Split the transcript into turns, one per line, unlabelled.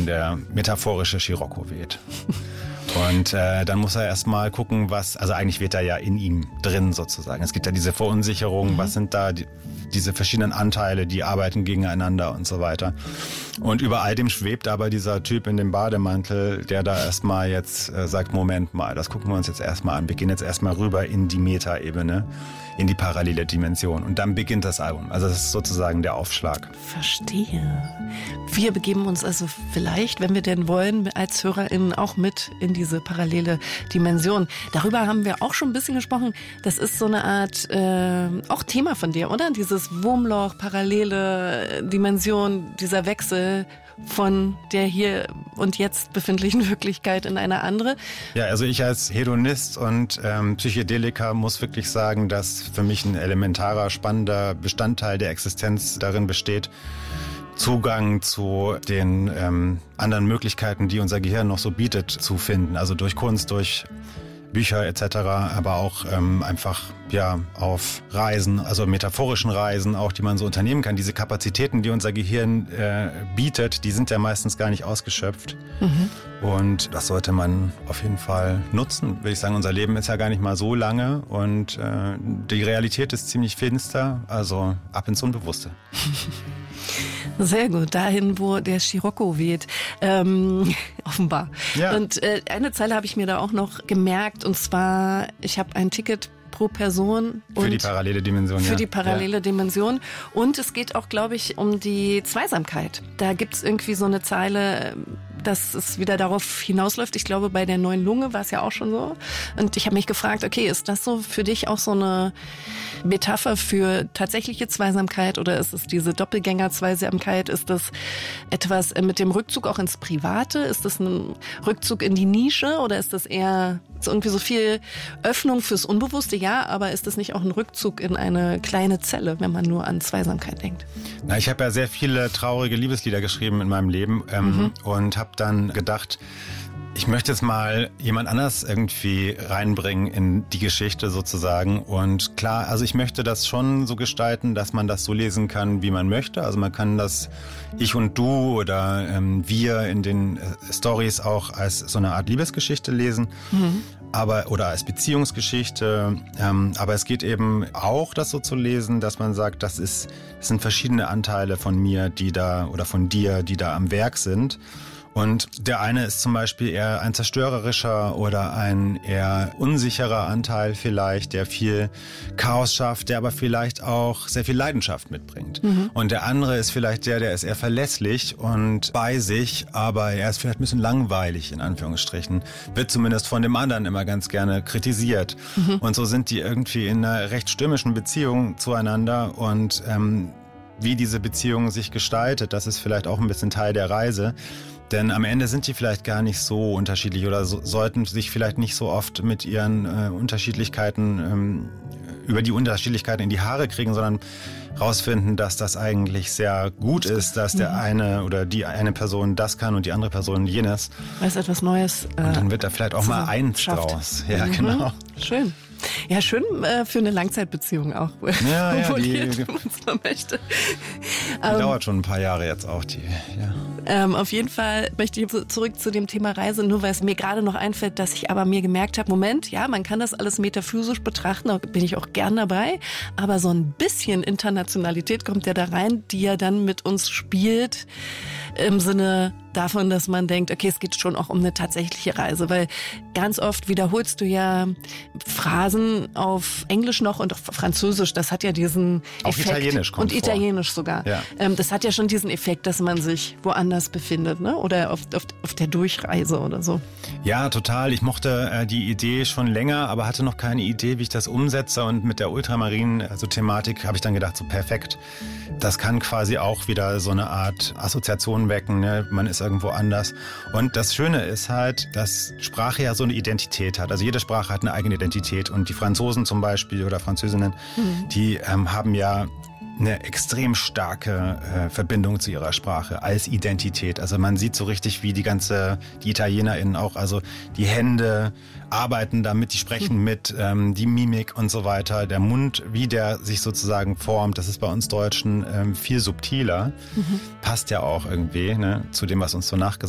wenn der metaphorische Scirocco weht. Und dann muss er erstmal gucken, also eigentlich weht er ja in ihm drin sozusagen. Es gibt ja diese Verunsicherung, was sind da diese verschiedenen Anteile, die arbeiten gegeneinander und so weiter. Und über all dem schwebt aber dieser Typ in dem Bademantel, der da erstmal jetzt sagt, Moment mal, das gucken wir uns jetzt erstmal an. Wir gehen jetzt erstmal rüber in die Metaebene, in die parallele Dimension. Und dann beginnt das Album. Also das ist sozusagen der Aufschlag.
Verstehe. Wir begeben uns also vielleicht, wenn wir denn wollen, als HörerInnen auch mit in diese parallele Dimension. Darüber haben wir auch schon ein bisschen gesprochen. Das ist so eine Art, auch Thema von dir, oder? Dieses Wurmloch, parallele Dimension, dieser Wechsel von der hier und jetzt befindlichen Wirklichkeit in eine andere.
Ja, also ich als Hedonist und Psychedeliker muss wirklich sagen, dass für mich ein elementarer, spannender Bestandteil der Existenz darin besteht, Zugang zu den anderen Möglichkeiten, die unser Gehirn noch so bietet, zu finden. Also durch Kunst, durch Bücher etc., aber auch einfach auf Reisen, also metaphorischen Reisen auch, die man so unternehmen kann. Diese Kapazitäten, die unser Gehirn bietet, die sind ja meistens gar nicht ausgeschöpft. Und das sollte man auf jeden Fall nutzen. Würde ich sagen, unser Leben ist ja gar nicht mal so lange und die Realität ist ziemlich finster, also ab ins Unbewusste.
Sehr gut, dahin, wo der Scirocco weht, offenbar. Ja. Und eine Zeile habe ich mir da auch noch gemerkt, und zwar, ich habe ein Ticket pro Person.
Für die parallele Dimension.
Für die parallele Dimension. Und es geht auch, glaube ich, um die Zweisamkeit. Da gibt es irgendwie so eine Zeile, dass es wieder darauf hinausläuft. Ich glaube, bei der neuen Lunge war es ja auch schon so. Und ich habe mich gefragt, okay, ist das so für dich auch so eine Metapher für tatsächliche Zweisamkeit oder ist es diese Doppelgänger-Zweisamkeit? Ist das etwas mit dem Rückzug auch ins Private? Ist das ein Rückzug in die Nische oder ist das eher so irgendwie so viel Öffnung fürs Unbewusste? Ja, aber ist das nicht auch ein Rückzug in eine kleine Zelle, wenn man nur an Zweisamkeit denkt?
Na, ich habe ja sehr viele traurige Liebeslieder geschrieben in meinem Leben und habe dann gedacht, ich möchte jetzt mal jemand anders irgendwie reinbringen in die Geschichte sozusagen. Und klar, also ich möchte das schon so gestalten, dass man das so lesen kann, wie man möchte. Also man kann das Ich und Du oder wir in den Stories auch als so eine Art Liebesgeschichte lesen. Oder als Beziehungsgeschichte. Aber es geht eben auch, das so zu lesen, dass man sagt, das sind verschiedene Anteile von mir, die da oder von dir, die da am Werk sind. Und der eine ist zum Beispiel eher ein zerstörerischer oder ein eher unsicherer Anteil vielleicht, der viel Chaos schafft, der aber vielleicht auch sehr viel Leidenschaft mitbringt. Und der andere ist vielleicht der ist eher verlässlich und bei sich, aber er ist vielleicht ein bisschen langweilig, in Anführungsstrichen. Wird zumindest von dem anderen immer ganz gerne kritisiert. Und so sind die irgendwie in einer recht stürmischen Beziehung zueinander und wie diese Beziehung sich gestaltet, das ist vielleicht auch ein bisschen Teil der Reise. Denn am Ende sind die vielleicht gar nicht so unterschiedlich oder sollten sich vielleicht nicht so oft mit ihren Unterschiedlichkeiten, über die Unterschiedlichkeiten in die Haare kriegen, sondern rausfinden, dass das eigentlich sehr gut ist, dass der eine oder die eine Person das kann und die andere Person jenes.
Weil es etwas Neues
und dann wird da vielleicht auch mal eins draus. Ja, genau.
Schön. Ja, schön für eine Langzeitbeziehung auch.
Ja, die
man möchte.
Dauert schon ein paar Jahre jetzt auch.
Auf jeden Fall möchte ich zurück zu dem Thema Reise, nur weil es mir gerade noch einfällt, dass ich aber mir gemerkt habe, Moment, ja, man kann das alles metaphysisch betrachten, da bin ich auch gern dabei, aber so ein bisschen Internationalität kommt ja da rein, die ja dann mit uns spielt, im Sinne davon, dass man denkt, okay, es geht schon auch um eine tatsächliche Reise, weil ganz oft wiederholst du ja Phrasen auf Englisch noch und auf Französisch, das hat ja diesen
auch
Effekt.
Italienisch kommt
und Italienisch
vor.
Sogar.
Ja.
Das hat ja schon diesen Effekt, dass man sich woanders befindet, ne? Oder auf der Durchreise oder so.
Ja, total. Ich mochte die Idee schon länger, aber hatte noch keine Idee, wie ich das umsetze. Und mit der Ultramarinen-Thematik habe ich dann gedacht, so perfekt. Das kann quasi auch wieder so eine Art Assoziation wecken. Ne? Man ist irgendwo anders. Und das Schöne ist halt, dass Sprache ja so eine Identität hat. Also jede Sprache hat eine eigene Identität. Und die Franzosen zum Beispiel oder Französinnen, die haben ja eine extrem starke Verbindung zu ihrer Sprache als Identität. Also man sieht so richtig, wie die ItalienerInnen auch, also die Hände arbeiten damit, die sprechen mit, die Mimik und so weiter. Der Mund, wie der sich sozusagen formt, das ist bei uns Deutschen viel subtiler. Passt ja auch irgendwie, ne, zu dem, was uns so nachgesagt